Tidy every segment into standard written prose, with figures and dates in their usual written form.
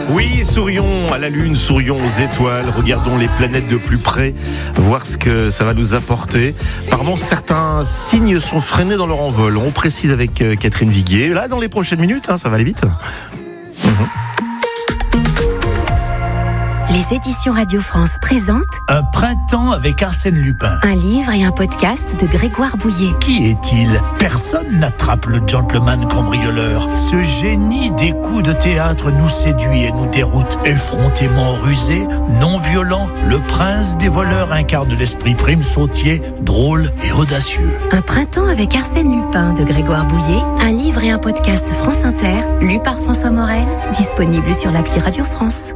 Oui, sourions à la lune, sourions aux étoiles, regardons les planètes de plus près, voir ce que ça va nous apporter. Apparemment, certains signes sont freinés dans leur envol. On précise avec Catherine Viguier. Là, dans les prochaines minutes, ça va aller vite. Les éditions Radio France présentent Un printemps avec Arsène Lupin. un livre et un podcast de Grégoire Bouillet. Qui est-il ? Personne n'attrape le gentleman cambrioleur. Ce génie des coups de théâtre nous séduit et nous déroute. Effrontément rusé, non violent, le prince des voleurs incarne l'esprit prime sautier, drôle et audacieux. Un printemps avec Arsène Lupin de Grégoire Bouillet, un livre et un podcast France Inter, lu par François Morel, disponible sur l'appli Radio France.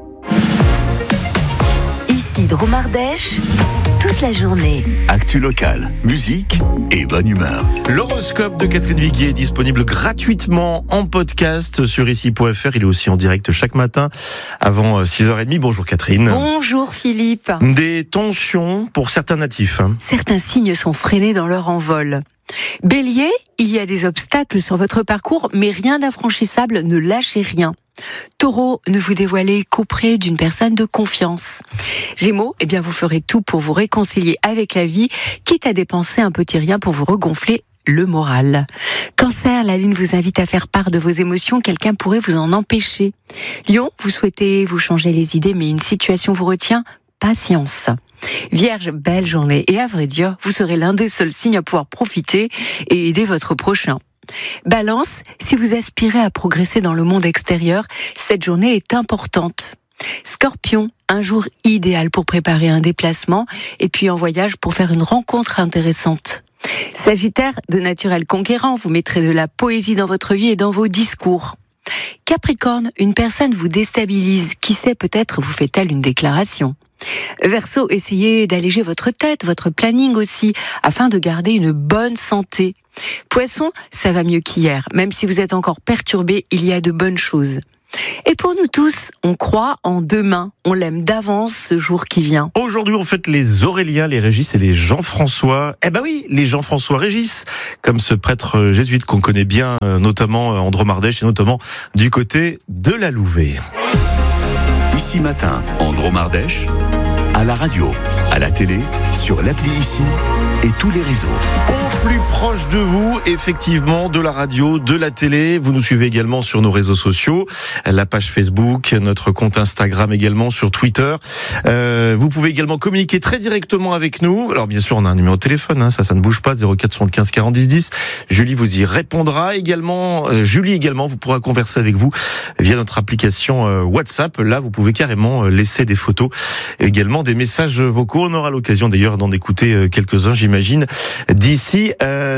Ici Dromardèche, toute la journée. Actu locale, musique et bonne humeur. L'horoscope de Catherine Viguier est disponible gratuitement en podcast sur ici.fr. Il est aussi en direct chaque matin avant 6h30. Bonjour Catherine. Bonjour Philippe. Des tensions pour certains natifs. Certains signes sont freinés dans leur envol. Bélier, il y a des obstacles sur votre parcours, mais rien d'infranchissable, ne lâchez rien. Taureau, ne vous dévoilez qu'auprès d'une personne de confiance. Gémeaux, vous ferez tout pour vous réconcilier avec la vie, quitte à dépenser un petit rien pour vous regonfler le moral. Cancer, la lune vous invite à faire part de vos émotions, quelqu'un pourrait vous en empêcher. Lion, vous souhaitez vous changer les idées, mais une situation vous retient, patience. Vierge, belle journée, et à vrai dire, vous serez l'un des seuls signes à pouvoir profiter et aider votre prochain. Balance, si vous aspirez à progresser dans le monde extérieur, cette journée est importante. Scorpion, un jour idéal pour préparer un déplacement et puis en voyage pour faire une rencontre intéressante. Sagittaire, de naturel conquérant, vous mettrez de la poésie dans votre vie et dans vos discours. Capricorne, une personne vous déstabilise, qui sait, peut-être vous fait-elle une déclaration. Verseau, essayez d'alléger votre tête, votre planning aussi, afin de garder une bonne santé. Poisson, ça va mieux qu'hier. Même si vous êtes encore perturbé, il y a de bonnes choses. Et pour nous tous, on croit en demain. On l'aime d'avance ce jour qui vient. Aujourd'hui, on fête les Auréliens, les Régis et les Jean-François. Oui, les Jean-François Régis, comme ce prêtre jésuite qu'on connaît bien, notamment en Dromardèche et notamment du côté de la Louvet. Ici matin, en Dromardèche, à la radio, à la télé, sur l'appli Ici et tous les réseaux. Au plus proche de vous, effectivement, de la radio, de la télé. Vous nous suivez également sur nos réseaux sociaux, la page Facebook, notre compte Instagram également, sur Twitter. Vous pouvez également communiquer très directement avec nous. Alors bien sûr, on a un numéro de téléphone, ça ne bouge pas, 0475 40 10 10. Julie vous y répondra également. Julie également, vous pourra converser avec vous via notre application WhatsApp. Là, vous pouvez carrément laisser des photos, également des messages vocaux. On aura l'occasion d'ailleurs d'en écouter quelques-uns, j'imagine, d'ici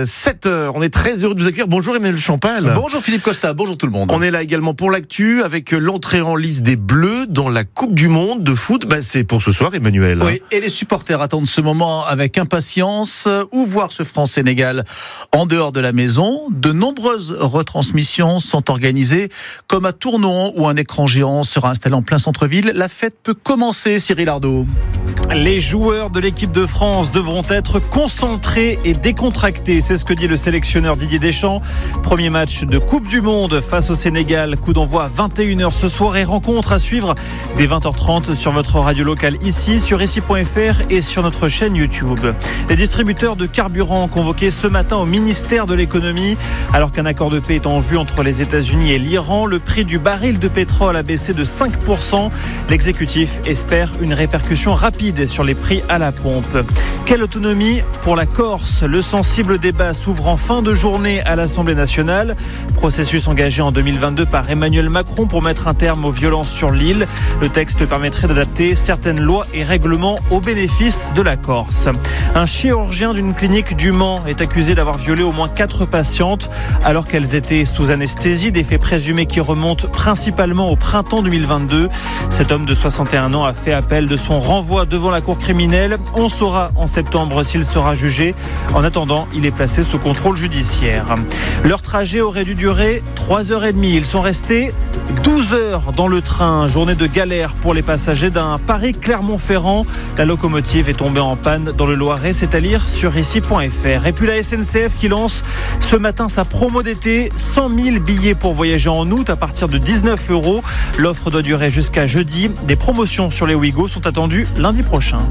7h. On est très heureux de vous accueillir. Bonjour Emmanuel Champal. Bonjour Philippe Costa, bonjour tout le monde. On est là également pour l'actu avec l'entrée en lice des Bleus dans la Coupe du Monde de foot. C'est pour ce soir, Emmanuel. Oui, et les supporters attendent ce moment avec impatience. Où voir ce France-Sénégal en dehors de la maison. De nombreuses retransmissions sont organisées, comme à Tournon où un écran géant sera installé en plein centre-ville. La fête peut commencer, Cyril Ardo. Les joueurs de l'équipe de France devront être concentrés et décontractés. C'est ce que dit le sélectionneur Didier Deschamps. Premier match de Coupe du Monde face au Sénégal. Coup d'envoi à 21h ce soir et rencontre à suivre dès 20h30 sur votre radio locale ici, sur ici.fr et sur notre chaîne YouTube. Les distributeurs de carburant convoqués ce matin au ministère de l'économie. Alors qu'un accord de paix est en vue entre les États-Unis et l'Iran, le prix du baril de pétrole a baissé de 5%. L'exécutif espère une répercussion rapide sur les prix à la pompe. Quelle autonomie pour la Corse ? Le sensible débat s'ouvre en fin de journée à l'Assemblée nationale. Processus engagé en 2022 par Emmanuel Macron pour mettre un terme aux violences sur l'île. Le texte permettrait d'adapter certaines lois et règlements au bénéfice de la Corse. Un chirurgien d'une clinique du Mans est accusé d'avoir violé au moins 4 patientes alors qu'elles étaient sous anesthésie, des faits présumés qui remontent principalement au printemps 2022. Cet homme de 61 ans a fait appel de son renvoi devant devant la cour criminelle. On saura en septembre s'il sera jugé. En attendant, il est placé sous contrôle judiciaire. Leur trajet aurait dû durer 3h30. Ils sont restés 12 heures dans le train. Journée de galère pour les passagers d'un Paris-Clermont-Ferrand. La locomotive est tombée en panne dans le Loiret. C'est à lire sur ici.fr. Et puis la SNCF qui lance ce matin sa promo d'été. 100 000 billets pour voyager en août à partir de 19 €. L'offre doit durer jusqu'à jeudi. Des promotions sur les Ouigo sont attendues lundi prochain.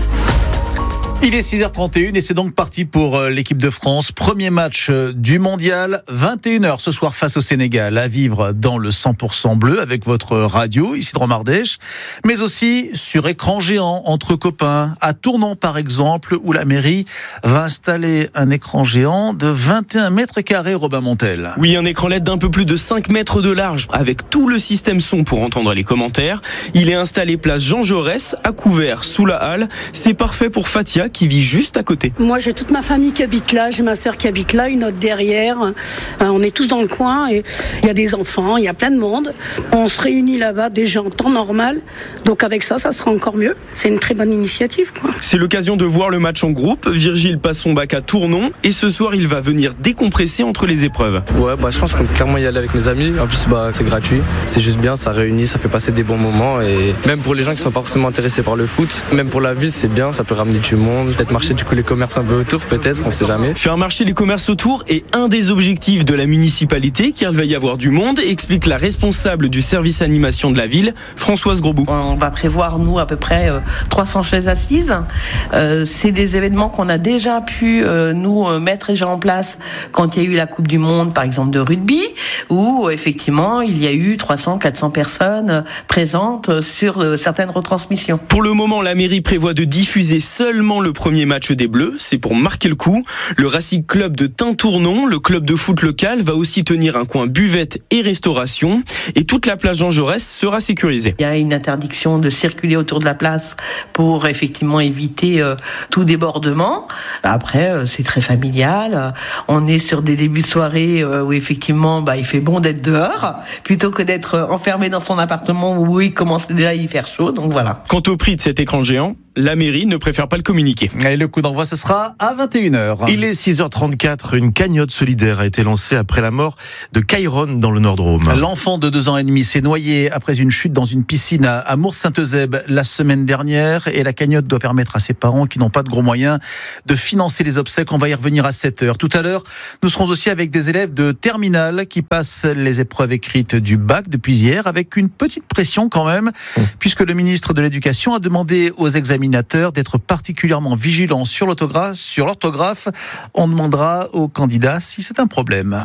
Il est 6h31 et c'est donc parti pour l'équipe de France. Premier match du mondial, 21h ce soir face au Sénégal, à vivre dans le 100% bleu avec votre radio, ici de Romardèche, mais aussi sur écran géant entre copains, à Tournon par exemple, où la mairie va installer un écran géant de 21 mètres carrés, Robin Montel. Oui, un écran LED d'un peu plus de 5 mètres de large, avec tout le système son pour entendre les commentaires. Il est installé place Jean Jaurès, à couvert, sous la halle. C'est parfait pour Fatia, qui vit juste à côté. Moi, j'ai toute ma famille qui habite là, j'ai ma sœur qui habite là, une autre derrière. On est tous dans le coin et il y a des enfants, il y a plein de monde. On se réunit là-bas déjà en temps normal. Donc avec ça sera encore mieux. C'est une très bonne initiative, quoi. C'est l'occasion de voir le match en groupe. Virgile passe son bac à Tournon et ce soir, il va venir décompresser entre les épreuves. Ouais, je pense qu'on peut clairement y aller avec mes amis. En plus, c'est gratuit. C'est juste bien, ça réunit, ça fait passer des bons moments. Et même pour les gens qui sont pas forcément intéressés par le foot, même pour la ville, c'est bien, ça peut ramener du monde. Peut-être marcher du coup les commerces un peu autour, peut-être, on sait jamais. Faire marcher les commerces autour est un des objectifs de la municipalité, car il va y avoir du monde, explique la responsable du service animation de la ville, Françoise Grosbout. On va prévoir, nous, à peu près 300 chaises assises. C'est des événements qu'on a déjà pu, nous, mettre déjà en place quand il y a eu la Coupe du Monde, par exemple, de rugby, où, effectivement, il y a eu 300, 400 personnes présentes sur certaines retransmissions. Pour le moment, la mairie prévoit de diffuser seulement le premier match des Bleus, c'est pour marquer le coup. Le Racing Club de Tain-Tournon, le club de foot local, va aussi tenir un coin buvette et restauration. Et toute la place Jean Jaurès sera sécurisée. Il y a une interdiction de circuler autour de la place pour effectivement éviter tout débordement. Après, c'est très familial. On est sur des débuts de soirée où effectivement il fait bon d'être dehors plutôt que d'être enfermé dans son appartement où il commence déjà à y faire chaud. Donc voilà. Quant au prix de cet écran géant, la mairie ne préfère pas le communiquer. Et le coup d'envoi, ce sera à 21h. Il est 6h34. Une cagnotte solidaire a été lancée après la mort de Kairon dans le Nord-Drôme. L'enfant de 2 ans et demi s'est noyé après une chute dans une piscine à Mours-Saint-Eusèbe la semaine dernière. Et la cagnotte doit permettre à ses parents qui n'ont pas de gros moyens de financer les obsèques. On va y revenir à 7h. Tout à l'heure, nous serons aussi avec des élèves de terminale qui passent les épreuves écrites du bac depuis hier avec une petite pression quand même, puisque le ministre de l'Éducation a demandé aux examinateurs d'être particulièrement vigilants sur l'orthographe. On demandera aux candidats si c'est un problème.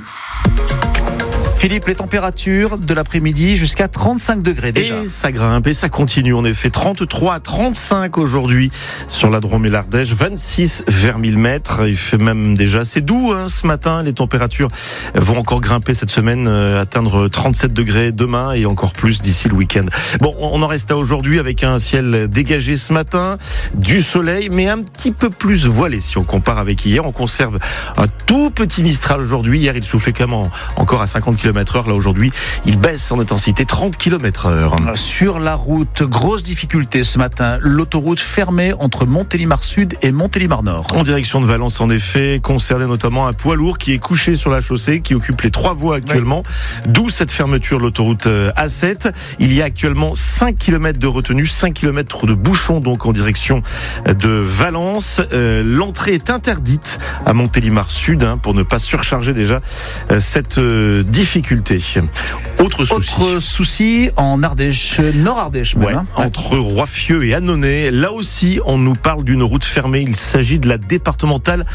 Philippe, les températures de l'après-midi jusqu'à 35 degrés déjà. Et ça grimpe et ça continue. En effet, 33 à 35 aujourd'hui sur la Drôme et l'Ardèche, 26 vers 1000 mètres. Il fait même déjà assez doux ce matin. Les températures vont encore grimper cette semaine, atteindre 37 degrés demain et encore plus d'ici le week-end. Bon, on en reste à aujourd'hui avec un ciel dégagé ce matin, du soleil, mais un petit peu plus voilé si on compare avec hier. On conserve un tout petit Mistral aujourd'hui. Hier, il soufflait quand même encore à 50 km/h. Là, aujourd'hui, il baisse en intensité, 30 km/h. Sur la route, grosse difficulté ce matin. L'autoroute fermée entre Montélimar Sud et Montélimar Nord. En direction de Valence, en effet, concerné notamment un poids lourd qui est couché sur la chaussée, qui occupe les 3 voies actuellement. Oui. D'où cette fermeture de l'autoroute A7. Il y a actuellement 5 km de retenue, 5 km de bouchons, donc en direction de Valence. L'entrée est interdite à Montélimar Sud, pour ne pas surcharger déjà cette difficulté. Autre souci en Ardèche, Nord-Ardèche même. Entre Roiffieux et Annonay, là aussi on nous parle d'une route fermée. Il s'agit de la départementale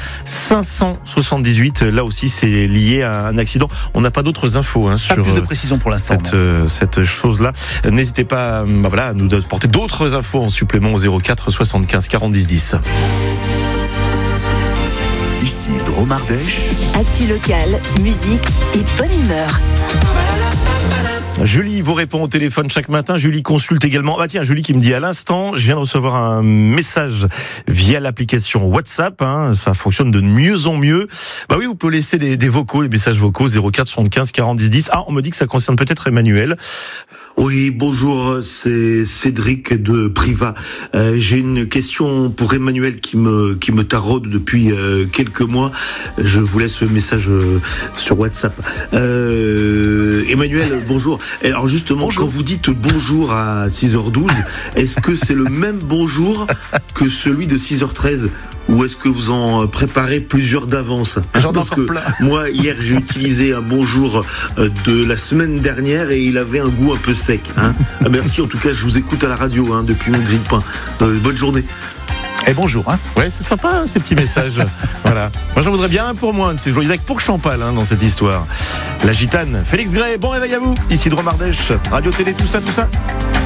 578. Là aussi c'est lié à un accident. On n'a pas d'autres infos sur plus de précision pour l'instant. Cette chose-là. N'hésitez pas à nous apporter d'autres infos en supplément au 04 75 40 10 10. Ici, Drôme Ardèche. Actu locale, musique et bonne humeur. Julie vous répond au téléphone chaque matin. Julie consulte également. Julie qui me dit à l'instant, je viens de recevoir un message via l'application WhatsApp. Ça fonctionne de mieux en mieux. Oui, vous pouvez laisser des vocaux, des messages vocaux 04 75 40 10 10. On me dit que ça concerne peut-être Emmanuel. Oui, bonjour, c'est Cédric de Privas. J'ai une question pour Emmanuel qui me taraude depuis quelques mois. Je vous laisse le message sur WhatsApp. Emmanuel, bonjour. Alors justement, bonjour. Quand vous dites bonjour à 6h12, est-ce que c'est le même bonjour que celui de 6h13 ? Ou est-ce que vous en préparez plusieurs d'avance ? Parce que moi, hier, j'ai utilisé un bonjour de la semaine dernière et il avait un goût un peu sec. Merci, en tout cas, je vous écoute à la radio depuis mon grille-pain. Bonne journée. Et bonjour. Ouais, c'est sympa ces petits messages. Voilà. Moi, j'en voudrais bien un pour moi. C'est joli pour Champal dans cette histoire. La gitane. Félix Gray, bon réveil à vous. Ici de Dromardèche, radio, télé, tout ça.